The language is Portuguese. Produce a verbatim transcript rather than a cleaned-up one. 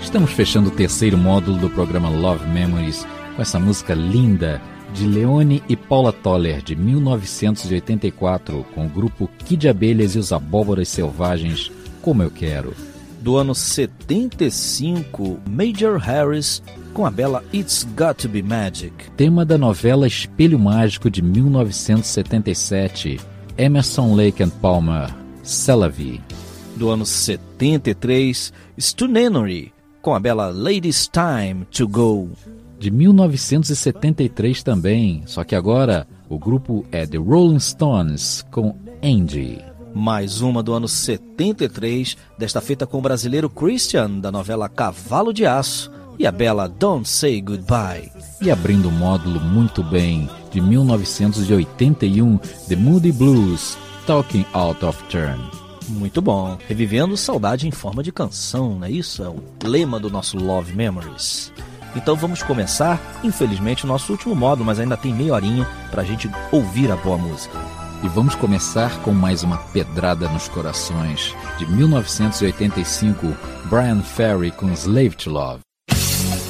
Estamos fechando o terceiro módulo do programa Love Memories com essa música linda de Leone e Paula Toller, de mil novecentos e oitenta e quatro, com o grupo Kid Abelhas e os Abóboras Selvagens, Como Eu Quero. Do ano setenta e cinco, Major Harris com a bela It's Got to Be Magic. Tema da novela Espelho Mágico de mil novecentos e setenta e sete, Emerson, Lake and Palmer, C'est la Vie. Do ano setenta e três, Stu Nenery com a bela Ladies Time to Go. De mil novecentos e setenta e três também, só que agora o grupo é The Rolling Stones com Angie. Mais uma do ano setenta e três, desta feita com o brasileiro Christian, da novela Cavalo de Aço, e a bela Don't Say Goodbye. E abrindo o módulo muito bem, de mil novecentos e oitenta e um, The Moody Blues, Talking Out of Turn. Muito bom, revivendo saudade em forma de canção, não é isso? É o lema do nosso Love Memories. Então vamos começar, infelizmente, o nosso último módulo, mas ainda tem meia horinha pra gente ouvir a boa música. E vamos começar com mais uma pedrada nos corações, de mil novecentos e oitenta e cinco, Brian Ferry com Slave to Love.